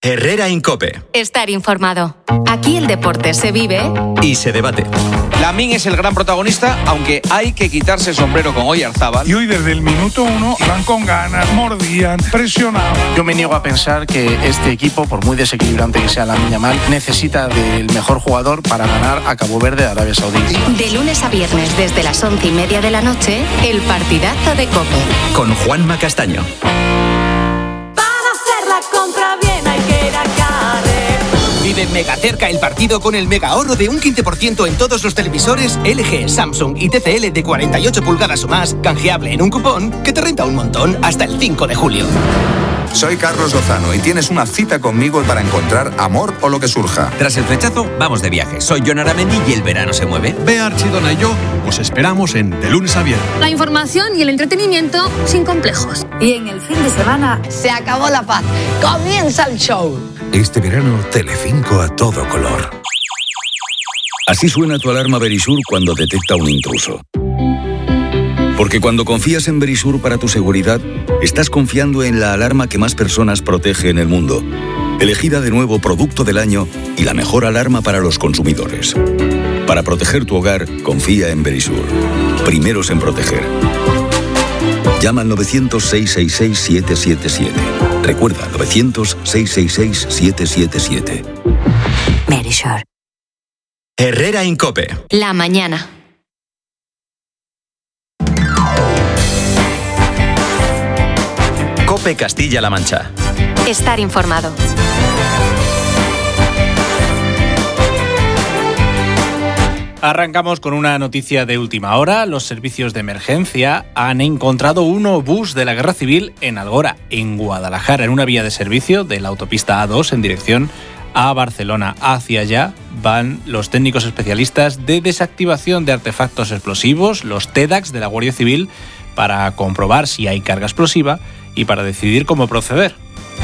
Herrera en COPE. Estar informado. Aquí el deporte se vive y se debate. Lamín es el gran protagonista, aunque hay que quitarse el sombrero con Oyarzábal. Y hoy desde el minuto 1 iban con ganas, mordían, presionaban. Yo me niego a pensar que este equipo, por muy desequilibrante que sea Lamine Yamal, necesita del mejor jugador para ganar a Cabo Verde, Arabia Saudí. De lunes a viernes desde las 11:30 de la noche, el partidazo de COPE. Con Juanma Castaño. Vive mega cerca el partido con el mega ahorro de un 15% en todos los televisores LG, Samsung y TCL de 48 pulgadas o más, canjeable en un cupón que te renta un montón hasta el 5 de julio. Soy Carlos Lozano y tienes una cita conmigo para encontrar amor o lo que surja. Tras el flechazo, vamos de viaje. Soy Jon Aramendi y el verano se mueve. Bea Archidona y yo os esperamos en De Lunes a Viernes. La información y el entretenimiento sin complejos. Y en el fin de semana se acabó la paz. Comienza el show. Este verano, Telecinco a todo color. Así suena tu alarma Verisur cuando detecta un intruso. Porque cuando confías en Verisur para tu seguridad, estás confiando en la alarma que más personas protege en el mundo. Elegida de nuevo Producto del Año y la mejor alarma para los consumidores. Para proteger tu hogar, confía en Verisur. Primeros en proteger. Llama al 900-666-777. Recuerda, 900-666-777. Verisur. Herrera en COPE. La mañana. COPE Castilla-La Mancha. Estar informado. Arrancamos con una noticia de última hora. Los servicios de emergencia han encontrado un obús de la Guerra Civil en Algora, en Guadalajara, en una vía de servicio de la autopista A2 en dirección a Barcelona. Hacia allá van los técnicos especialistas de desactivación de artefactos explosivos, los TEDAX de la Guardia Civil, para comprobar si hay carga explosiva y para decidir cómo proceder.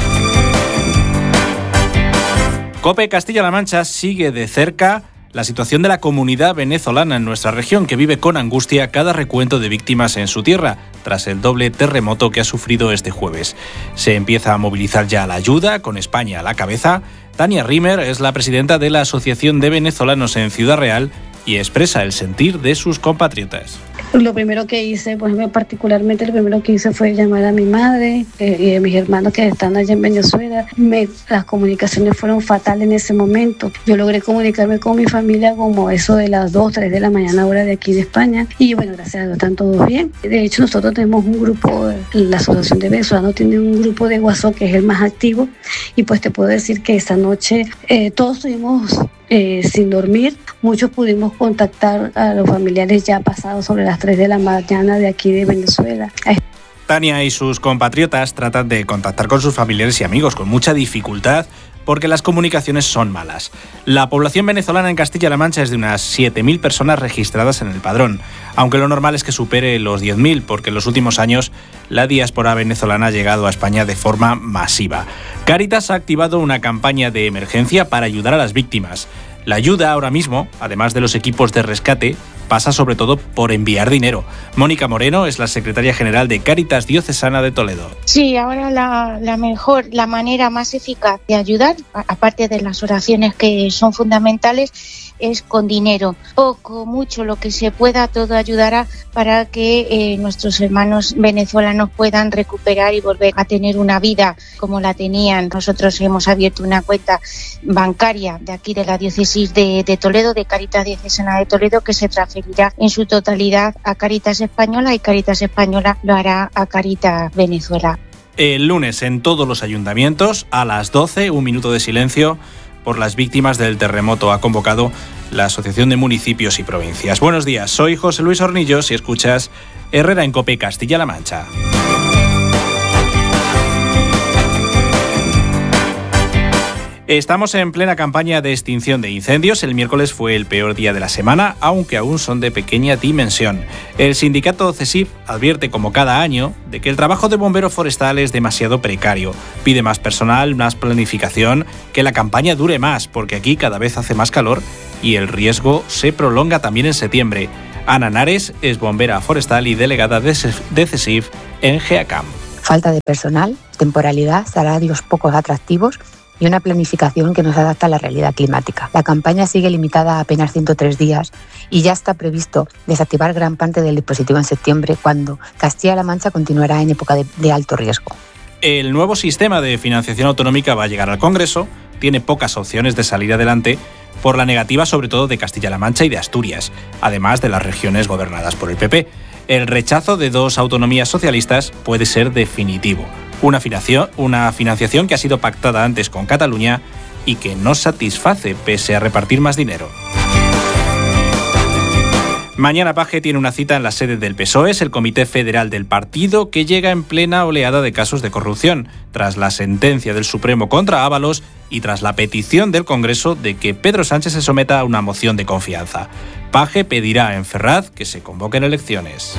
COPE Castilla-La Mancha sigue de cerca la situación de la comunidad venezolana en nuestra región, que vive con angustia cada recuento de víctimas en su tierra, tras el doble terremoto que ha sufrido este jueves. Se empieza a movilizar ya la ayuda, con España a la cabeza. Tania Rimer es la presidenta de la Asociación de Venezolanos en Ciudad Real y expresa el sentir de sus compatriotas. Lo primero que hice, pues particularmente lo primero que hice fue llamar a mi madre y a mis hermanos que están allá en Venezuela. Las comunicaciones fueron fatales en ese momento. Yo logré comunicarme con mi familia como eso de las 2, 3 de la mañana hora de aquí de España. Y bueno, gracias a Dios están todos bien. De hecho, nosotros tenemos un grupo, la Asociación de Venezolanos tiene un grupo de WhatsApp que es el más activo. Y pues te puedo decir que esa noche todos estuvimos sin dormir. Muchos pudimos contactar a los familiares ya pasados sobre las 3 de la mañana de aquí de Venezuela. Tania y sus compatriotas tratan de contactar con sus familiares y amigos con mucha dificultad porque las comunicaciones son malas. La población venezolana en Castilla-La Mancha es de unas 7.000 personas registradas en el padrón, aunque lo normal es que supere los 10.000 porque en los últimos años la diáspora venezolana ha llegado a España de forma masiva. Cáritas ha activado una campaña de emergencia para ayudar a las víctimas. La ayuda ahora mismo, además de los equipos de rescate, pasa sobre todo por enviar dinero. Mónica Moreno es la secretaria general de Cáritas Diocesana de Toledo. Sí, ahora la manera más eficaz de ayudar, aparte de las oraciones que son fundamentales, es con dinero. Poco, mucho, lo que se pueda, todo ayudará para que nuestros hermanos venezolanos puedan recuperar y volver a tener una vida como la tenían. Nosotros hemos abierto una cuenta bancaria de aquí de la diócesis de Toledo, de Cáritas Diocesana de Toledo, que se transferirá en su totalidad a Cáritas Española y Cáritas Española lo hará a Cáritas Venezuela. El lunes en todos los ayuntamientos a las 12, un minuto de silencio por las víctimas del terremoto ha convocado la Asociación de Municipios y Provincias. Buenos días, soy José Luis Hornillos y escuchas Herrera en COPE Castilla-La Mancha. Estamos en plena campaña de extinción de incendios. El miércoles fue el peor día de la semana, aunque aún son de pequeña dimensión. El sindicato CESIF advierte, como cada año, de que el trabajo de bombero forestal es demasiado precario. Pide más personal, más planificación, que la campaña dure más, porque aquí cada vez hace más calor y el riesgo se prolonga también en septiembre. Ana Nares es bombera forestal y delegada de CESIF en GEACAM. Falta de personal, temporalidad, salarios poco atractivos y una planificación que nos adapta a la realidad climática. La campaña sigue limitada a apenas 103 días y ya está previsto desactivar gran parte del dispositivo en septiembre, cuando Castilla-La Mancha continuará en época de alto riesgo. El nuevo sistema de financiación autonómica va a llegar al Congreso, tiene pocas opciones de salir adelante por la negativa sobre todo de Castilla-La Mancha y de Asturias, además de las regiones gobernadas por el PP. El rechazo de 2 autonomías socialistas puede ser definitivo. Una financiación que ha sido pactada antes con Cataluña y que no satisface pese a repartir más dinero. Mañana Paje tiene una cita en la sede del PSOE, el Comité Federal del partido, que llega en plena oleada de casos de corrupción, tras la sentencia del Supremo contra Ábalos y tras la petición del Congreso de que Pedro Sánchez se someta a una moción de confianza. Paje pedirá en Ferraz que se convoquen elecciones.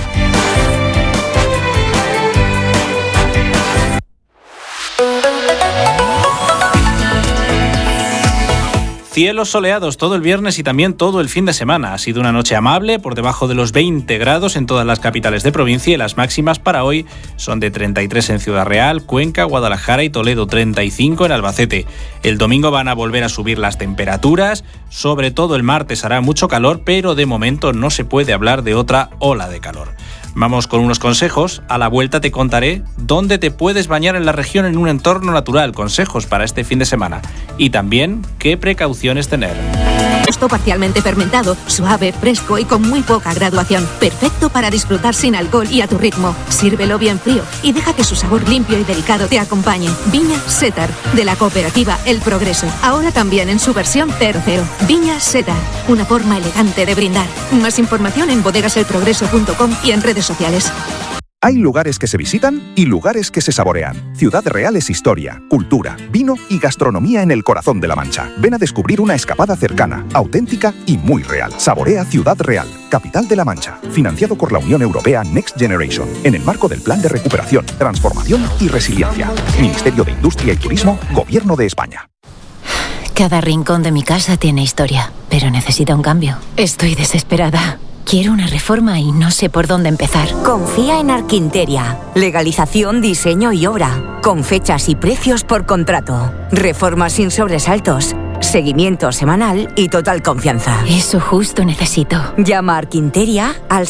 Cielos soleados todo el viernes y también todo el fin de semana. Ha sido una noche amable, por debajo de los 20 grados en todas las capitales de provincia, y las máximas para hoy son de 33 en Ciudad Real, Cuenca, Guadalajara y Toledo, 35 en Albacete. El domingo van a volver a subir las temperaturas, sobre todo el martes hará mucho calor, pero de momento no se puede hablar de otra ola de calor. Vamos con unos consejos. A la vuelta te contaré dónde te puedes bañar en la región en un entorno natural, consejos para este fin de semana, y también qué precauciones tener. Mosto parcialmente fermentado, suave, fresco y con muy poca graduación. Perfecto para disfrutar sin alcohol y a tu ritmo. Sírvelo bien frío y deja que su sabor limpio y delicado te acompañe. Viña Setar, de la cooperativa El Progreso. Ahora también en su versión 0.0. Viña Setar, una forma elegante de brindar. Más información en bodegaselprogreso.com y en redes sociales. Hay lugares que se visitan y lugares que se saborean. Ciudad Real es historia, cultura, vino y gastronomía en el corazón de La Mancha. Ven a descubrir una escapada cercana, auténtica y muy real. Saborea Ciudad Real, capital de La Mancha. Financiado por la Unión Europea Next Generation, en el marco del Plan de Recuperación, Transformación y Resiliencia. Ministerio de Industria y Turismo, Gobierno de España. Cada rincón de mi casa tiene historia, pero necesita un cambio. Estoy desesperada. Quiero una reforma y no sé por dónde empezar. Confía en Arquinteria. Legalización, diseño y obra. Con fechas y precios por contrato. Reformas sin sobresaltos. Seguimiento semanal y total confianza. Eso justo necesito. Llama a Arquinteria al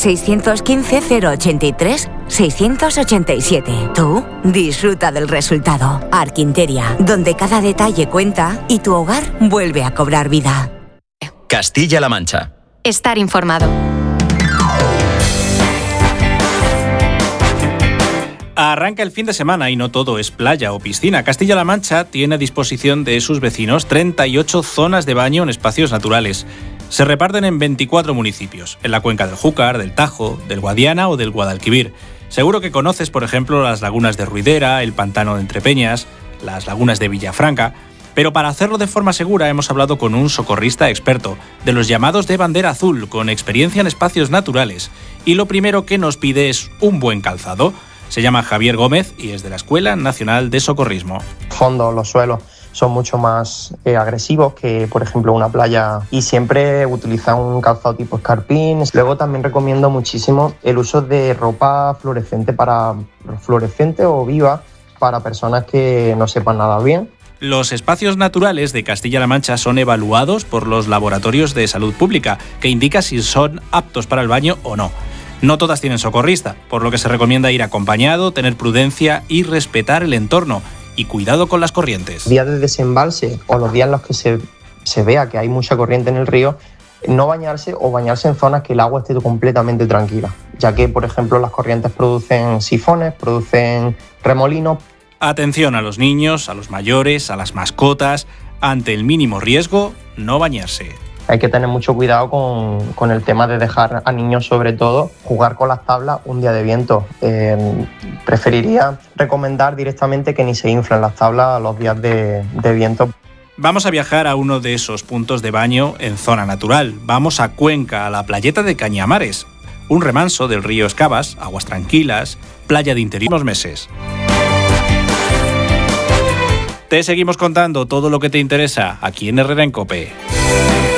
615-083-687. Tú disfruta del resultado. Arquinteria, donde cada detalle cuenta y tu hogar vuelve a cobrar vida. Castilla-La Mancha. Estar informado. Arranca el fin de semana y no todo es playa o piscina. Castilla-La Mancha tiene a disposición de sus vecinos 38 zonas de baño en espacios naturales. Se reparten en 24 municipios, en la cuenca del Júcar, del Tajo, del Guadiana o del Guadalquivir. Seguro que conoces, por ejemplo, las lagunas de Ruidera, el pantano de Entrepeñas, las lagunas de Villafranca. Pero para hacerlo de forma segura hemos hablado con un socorrista experto, de los llamados de bandera azul, con experiencia en espacios naturales. Y lo primero que nos pide es un buen calzado. Se llama Javier Gómez y es de la Escuela Nacional de Socorrismo. Fondo, los suelos son mucho más agresivos que, por ejemplo, una playa, y siempre utiliza un calzado tipo escarpín. Luego también recomiendo muchísimo el uso de ropa fluorescente o viva para personas que no sepan nadar bien. Los espacios naturales de Castilla-La Mancha son evaluados por los laboratorios de salud pública, que indica si son aptos para el baño o no. No todas tienen socorrista, por lo que se recomienda ir acompañado, tener prudencia y respetar el entorno. Y cuidado con las corrientes. Días de desembalse o los días en los que se vea que hay mucha corriente en el río, no bañarse o bañarse en zonas que el agua esté completamente tranquila, ya que, por ejemplo, las corrientes producen sifones, producen remolinos. Atención a los niños, a los mayores, a las mascotas. Ante el mínimo riesgo, no bañarse. Hay que tener mucho cuidado con el tema de dejar a niños, sobre todo, jugar con las tablas un día de viento. Preferiría recomendar directamente que ni se inflen las tablas los días de viento. Vamos a viajar a uno de esos puntos de baño en zona natural. Vamos a Cuenca, a la playeta de Cañamares. Un remanso del río Escabas, aguas tranquilas, playa de interior unos meses. Te seguimos contando todo lo que te interesa aquí en Herrera en COPE.